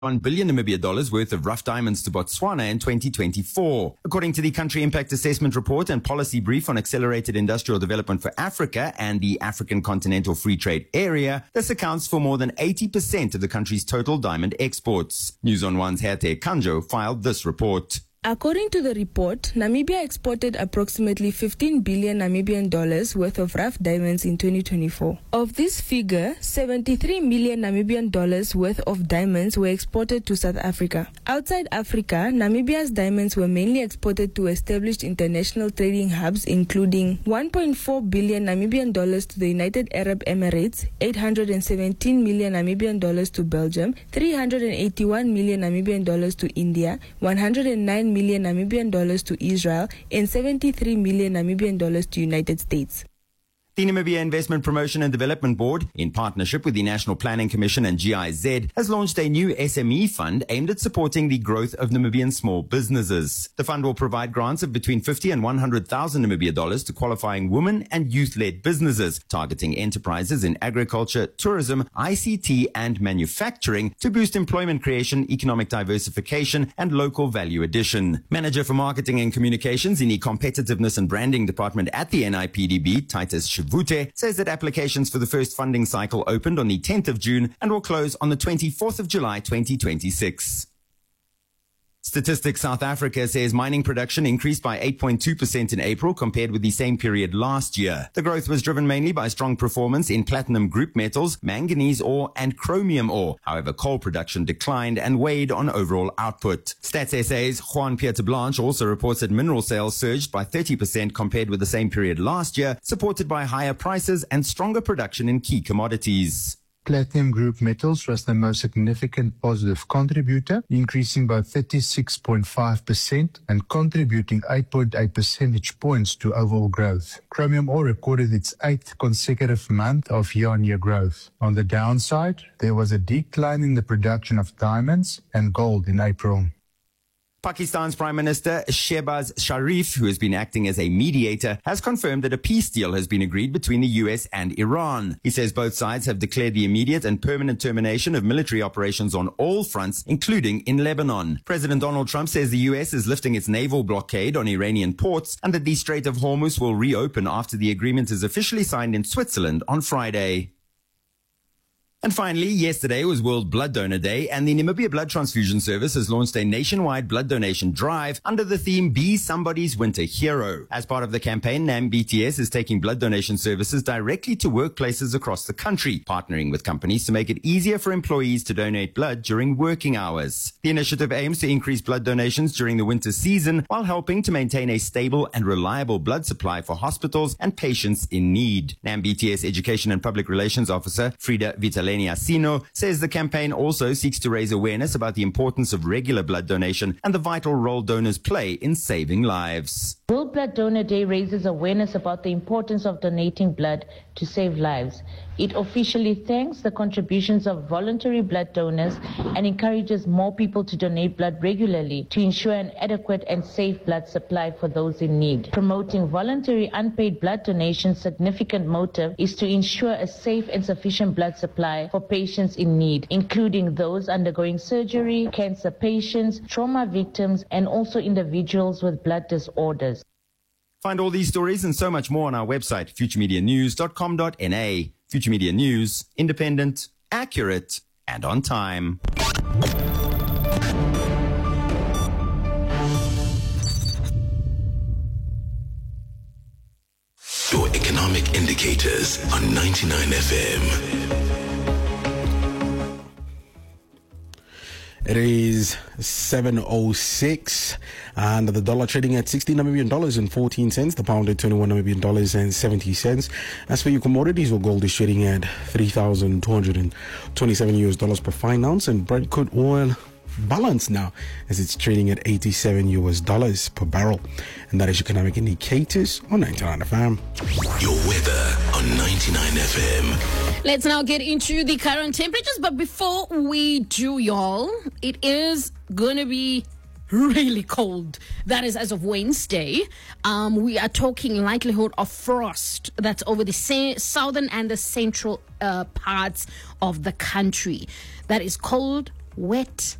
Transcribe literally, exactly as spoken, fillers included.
one billion Namibia dollars worth of rough diamonds to Botswana in twenty twenty-four. According to the Country Impact Assessment Report and Policy Brief on Accelerated Industrial Development for Africa and the African Continental Free Trade Area, this accounts for more than eighty percent of the country's total diamond exports. News on One's Herte Kanjo filed this report. According to the report, Namibia exported approximately fifteen billion Namibian dollars worth of rough diamonds in twenty twenty-four. Of this figure, seventy-three million Namibian dollars worth of diamonds were exported to South Africa. Outside Africa, Namibia's diamonds were mainly exported to established international trading hubs, including one point four billion Namibian dollars to the United Arab Emirates, eight hundred seventeen million Namibian dollars to Belgium, three hundred eighty-one million Namibian dollars to India, one hundred nine million Namibian dollars to Israel, and seventy-three million Namibian dollars to United States. The Namibia Investment Promotion and Development Board, in partnership with the National Planning Commission and G I Z, has launched a new S M E fund aimed at supporting the growth of Namibian small businesses. The fund will provide grants of between fifty and one hundred thousand Namibia dollars to qualifying women and youth-led businesses, targeting enterprises in agriculture, tourism, I C T, and manufacturing to boost employment creation, economic diversification, and local value addition. Manager for Marketing and Communications in the Competitiveness and Branding Department at the N I P D B, Titus Shivute, says that applications for the first funding cycle opened on the tenth of June and will close on the twenty-fourth of July twenty twenty-six. Statistics South Africa says mining production increased by eight point two percent in April compared with the same period last year. The growth was driven mainly by strong performance in platinum group metals, manganese ore, and chromium ore. However, coal production declined and weighed on overall output. Stats S A's Juan Pieter Blanche also reports that mineral sales surged by thirty percent compared with the same period last year, supported by higher prices and stronger production in key commodities. Platinum group metals was the most significant positive contributor, increasing by thirty-six point five percent and contributing eight point eight percentage points to overall growth. Chromium ore recorded its eighth consecutive month of year-on-year growth. On the downside, there was a decline in the production of diamonds and gold in April. Pakistan's Prime Minister Shehbaz Sharif, who has been acting as a mediator, has confirmed that a peace deal has been agreed between the U S and Iran. He says both sides have declared the immediate and permanent termination of military operations on all fronts, including in Lebanon. President Donald Trump says the U S is lifting its naval blockade on Iranian ports and that the Strait of Hormuz will reopen after the agreement is officially signed in Switzerland on Friday. And finally, yesterday was World Blood Donor Day, and the Namibia Blood Transfusion Service has launched a nationwide blood donation drive under the theme Be Somebody's Winter Hero. As part of the campaign, N A M B T S is taking blood donation services directly to workplaces across the country, partnering with companies to make it easier for employees to donate blood during working hours. The initiative aims to increase blood donations during the winter season while helping to maintain a stable and reliable blood supply for hospitals and patients in need. N A M B T S Education and Public Relations Officer Frida Vitaleni Asino says the campaign also seeks to raise awareness about the importance of regular blood donation and the vital role donors play in saving lives. World Blood Donor Day raises awareness about the importance of donating blood to save lives. It officially thanks the contributions of voluntary blood donors and encourages more people to donate blood regularly to ensure an adequate and safe blood supply for those in need. Promoting voluntary unpaid blood donation's significant motive is to ensure a safe and sufficient blood supply for patients in need, including those undergoing surgery, cancer patients, trauma victims, and also individuals with blood disorders. Find all these stories and so much more on our website, future media news dot com dot n a. Future Media News, independent, accurate, and on time. Your economic indicators on ninety-nine F M. It is seven oh six and the dollar trading at sixteen Namibian dollars and fourteen cents. The pound at twenty-one Namibian dollars and seventy cents. As for your commodities, well, gold is trading at three thousand two hundred twenty-seven U S dollars per fine ounce, and Brent crude oil balance now as it's trading at eighty-seven U S dollars per barrel. And that is economic indicators on ninety-nine F M. Your weather on ninety-nine F M. Let's now get into the current temperatures. But before we do, y'all, it is going to be really cold. That is as of Wednesday. Um, we are talking likelihood of frost that's over the sa- southern and the central uh, parts of the country. That is cold, wet